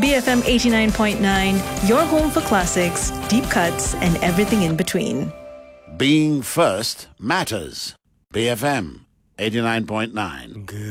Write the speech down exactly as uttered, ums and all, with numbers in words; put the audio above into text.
B F M eighty-nine point nine, your home for classics, deep cuts, and everything in between. Being first matters. B F M eighty-nine point nine.